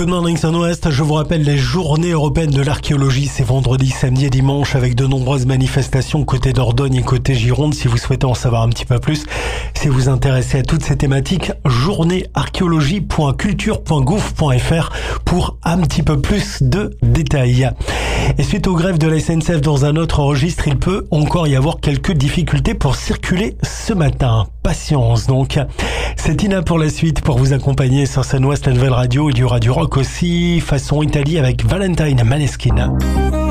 Good morning Sun-Ouest, je vous rappelle les journées européennes de l'archéologie, c'est vendredi, samedi et dimanche avec de nombreuses manifestations côté Dordogne et côté Gironde. Si vous souhaitez en savoir un petit peu plus, si vous vous intéressez à toutes ces thématiques, journéearchéologie.culture.gouv.fr pour un petit peu plus de détails. Et suite aux grèves de la SNCF dans un autre registre, il peut encore y avoir quelques difficultés pour circuler ce matin. Patience donc. C'est Tina pour la suite pour vous accompagner sur Sun-Ouest, la nouvelle radio. Il y aura du rock aussi, façon Italie avec Valentine Maneskin.